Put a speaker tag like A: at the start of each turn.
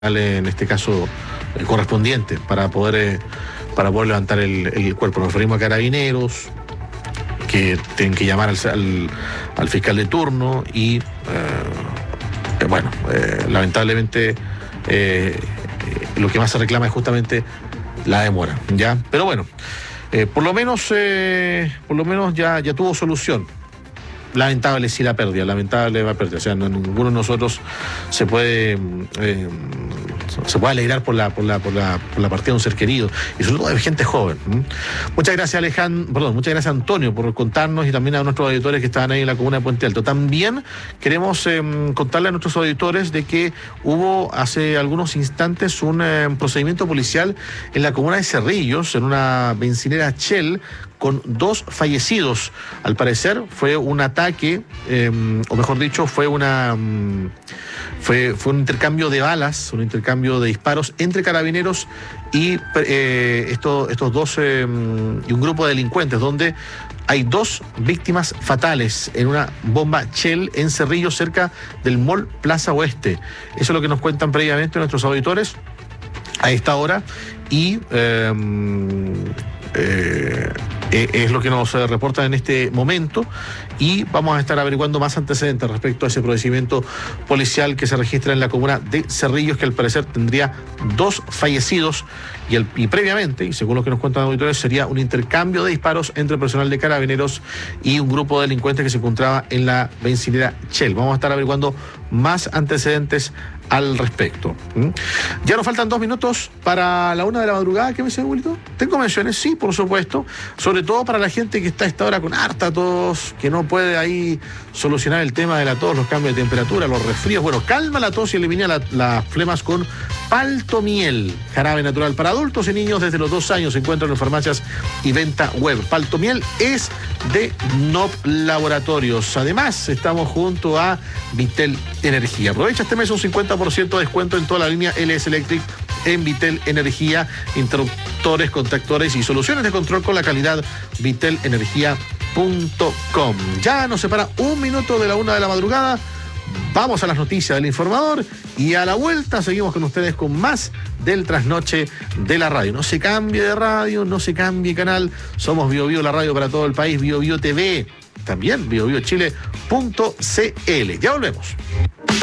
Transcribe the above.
A: en este caso correspondiente para poder levantar el cuerpo. Nos referimos a carabineros que tienen que llamar al fiscal de turno y lamentablemente lo que más se reclama es justamente la demora, ¿ya? Pero bueno, por lo menos ya tuvo solución. Lamentable sí la pérdida, o sea, ninguno de nosotros se puede alegrar por la partida de un ser querido, y sobre todo de gente joven. Muchas gracias muchas gracias Antonio por contarnos, y también a nuestros auditores que estaban ahí en la comuna de Puente Alto. También queremos contarle a nuestros auditores de que hubo hace algunos instantes un procedimiento policial en la comuna de Cerrillos, en una bencinera Shell, con 2 fallecidos. Al parecer fue un ataque, o mejor dicho, fue un intercambio de balas, un intercambio de disparos entre carabineros y estos dos y un grupo de delincuentes, donde hay 2 víctimas fatales en una bomba Shell en Cerrillos, cerca del Mall Plaza Oeste. Eso es lo que nos cuentan previamente nuestros auditores a esta hora, y es lo que nos reportan en este momento, y vamos a estar averiguando más antecedentes respecto a ese procedimiento policial que se registra en la comuna de Cerrillos, que al parecer tendría 2 fallecidos, y previamente, y según lo que nos cuentan los auditores, sería un intercambio de disparos entre personal de carabineros y un grupo de delincuentes que se encontraba en la bencinera Shell. Vamos a estar averiguando más antecedentes al respecto. Ya nos faltan 2 minutos para la 1 de la madrugada. ¿Qué me dice, abuelito? ¿Tengo menciones? Sí, por supuesto. Sobre todo para la gente que está a esta hora con harta tos, que no puede ahí solucionar el tema de la tos, los cambios de temperatura, los resfríos. Bueno, calma la tos y elimina las flemas con Paltomiel, jarabe natural para adultos y niños desde los 2 años. Se encuentra en las farmacias y venta web. Paltomiel es de NOP Laboratorios. Además, estamos junto a Vitel Energía. Aprovecha este mes un 50% de descuento en toda la línea LS Electric en Vitel Energía, interruptores, contactores y soluciones de control con la calidad vitelenergia.com. Ya nos separa 1 minuto de la 1 de la madrugada. Vamos a las noticias del informador, y a la vuelta seguimos con ustedes con más del trasnoche de la radio. No se cambie de radio, no se cambie de canal. Somos Bio Bio, la radio para todo el país. Bio Bio TV, también biobiochile.cl. Ya volvemos.